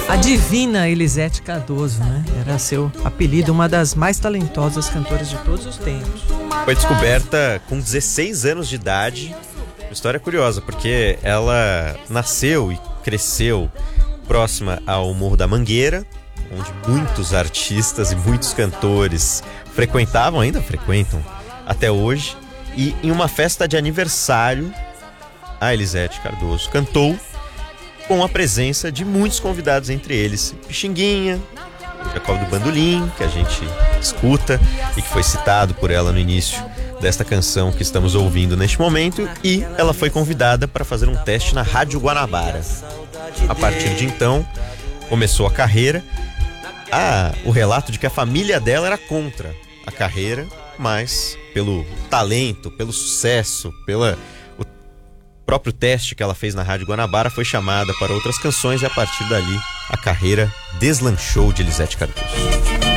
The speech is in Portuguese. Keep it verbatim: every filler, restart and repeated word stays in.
A divina Elisete Cardoso, né? Era seu apelido, uma das mais talentosas cantoras de todos os tempos. Foi descoberta com dezesseis anos de idade. Uma história curiosa, porque ela nasceu e cresceu próxima ao Morro da Mangueira, onde muitos artistas e muitos cantores frequentavam, ainda frequentam até hoje. E em uma festa de aniversário, a Elisete Cardoso cantou com a presença de muitos convidados, entre eles Pixinguinha, o Jacob do Bandolim, que a gente escuta e que foi citado por ela no início desta canção que estamos ouvindo neste momento. E ela foi convidada para fazer um teste na Rádio Guanabara. A partir de então, começou a carreira. Ah, o relato de que a família dela era contra a carreira, mas pelo talento, pelo sucesso, pela o próprio teste que ela fez na Rádio Guanabara, foi chamada para outras canções, e a partir dali a carreira deslanchou de Elisete Cardoso.